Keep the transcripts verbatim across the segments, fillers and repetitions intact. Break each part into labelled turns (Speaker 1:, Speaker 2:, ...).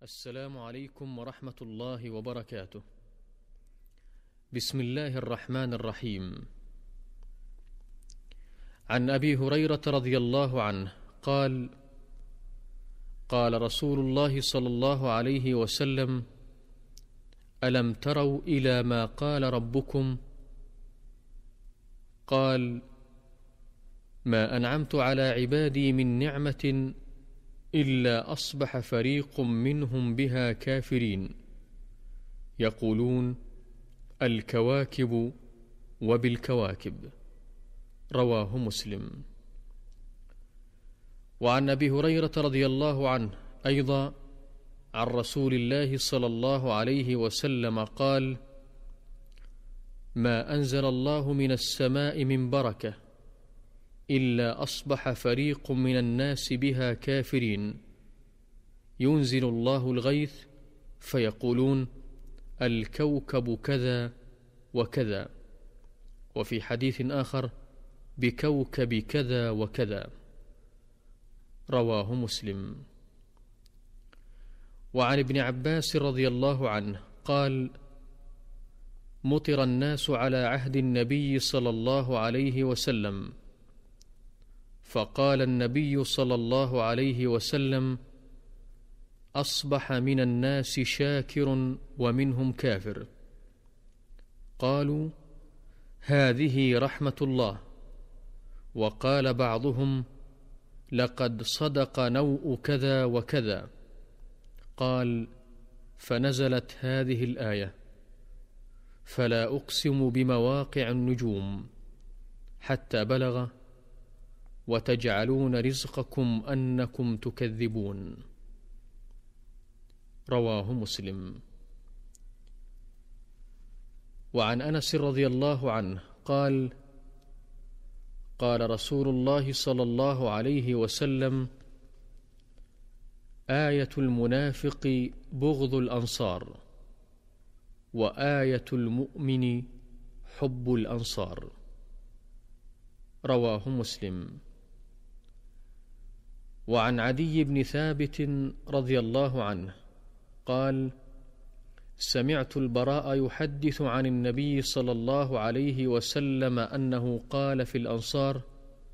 Speaker 1: السلام عليكم ورحمة الله وبركاته. بسم الله الرحمن الرحيم. عن أبي هريرة رضي الله عنه قال: قال رسول الله صلى الله عليه وسلم: ألم تروا إلى ما قال ربكم؟ قال: ما أنعمت على عبادي من نعمة إلا أصبح فريق منهم بها كافرين، يقولون: الكواكب وبالكواكب. رواه مسلم. وعن أبي هريرة رضي الله عنه أيضا عن رسول الله صلى الله عليه وسلم قال: ما أنزل الله من السماء من بركة إلا أصبح فريق من الناس بها كافرين، ينزل الله الغيث فيقولون: الكوكب كذا وكذا، وفي حديث آخر: بكوكب كذا وكذا. رواه مسلم. وعن ابن عباس رضي الله عنه قال: مطر الناس على عهد النبي صلى الله عليه وسلم، فقال النبي صلى الله عليه وسلم: أصبح من الناس شاكر ومنهم كافر. قالوا: هذه رحمة الله. وقال بعضهم: لقد صدق نوء كذا وكذا. قال: فنزلت هذه الآية: فلا أقسم بمواقع النجوم، حتى بلغ: وتجعلون رزقكم أنكم تكذبون. رواه مسلم. وعن أنس رضي الله عنه قال: قال رسول الله صلى الله عليه وسلم: آية المنافق بغض الأنصار، وآية المؤمن حب الأنصار. رواه مسلم. وعن عدي بن ثابت رضي الله عنه قال: سمعت البراء يحدث عن النبي صلى الله عليه وسلم أنه قال في الأنصار: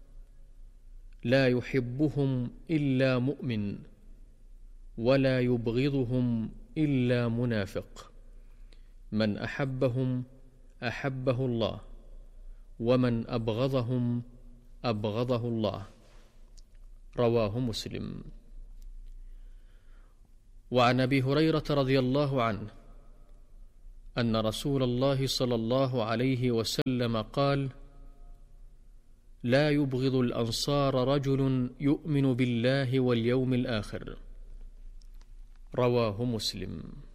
Speaker 1: لا يحبهم إلا مؤمن، ولا يبغضهم إلا منافق، من أحبهم أحبه الله، ومن أبغضهم أبغضه الله. رواه مسلم. وعن أبي هريرة رضي الله عنه أن رسول الله صلى الله عليه وسلم قال: لا يبغض الأنصار رجل يؤمن بالله واليوم الآخر. رواه مسلم.